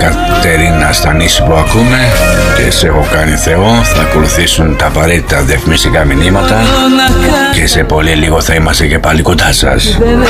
Κατερίνα Στανίση που ακούμε και σε έχω κάνει Θεό. Θα ακολουθήσουν τα απαραίτητα διαφημιστικά μηνύματα και σε πολύ λίγο θα είμαστε και πάλι κοντά σας.